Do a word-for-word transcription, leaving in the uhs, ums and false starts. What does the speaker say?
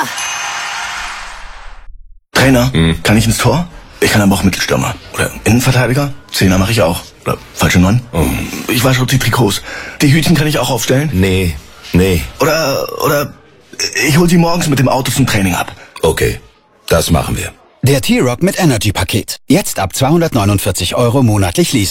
Trainer, hm. kann ich ins Tor? Ich kann aber auch Mittelstürmer. Oder Innenverteidiger? Zehner mache ich auch. Oder falsche Neun? Oh. Ich wasche die Trikots. Die Hütchen kann ich auch aufstellen? Nee, nee. Oder, oder ich hol sie morgens mit dem Auto zum Training ab. Okay, das machen wir. Der T-Rock mit Energy-Paket. Jetzt ab zweihundertneunundvierzig Euro monatlich leasen.